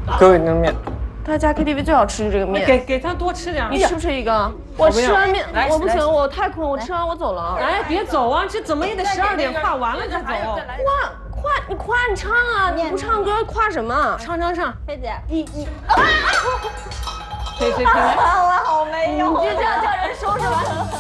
给我一个面。 他家 KTV 最好吃就这个面。 给他多吃点。 你吃不吃一个？我吃完面，我不行，我太困，我吃完我走了。 哎，别走啊，这怎么也得12点跨完了再走。 你快你唱啊！你不唱歌跨什么？ 唱。 菲姐， 谁？ 我好没用，你就这样叫人收拾完。